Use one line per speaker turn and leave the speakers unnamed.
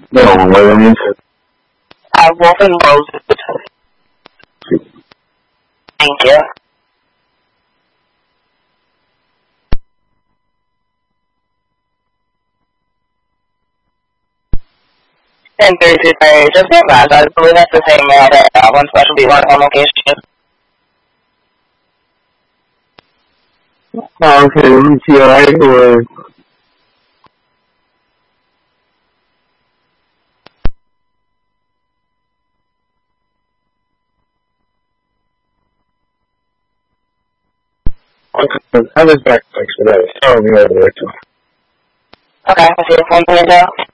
No, let me
Wolf and Rose. Thank you. And 32 just get that. I believe that's the same mail that one specialty one on location.
Okay, let me see. Or I was back for that. Sorry, we had to.
Okay, I see the phone window.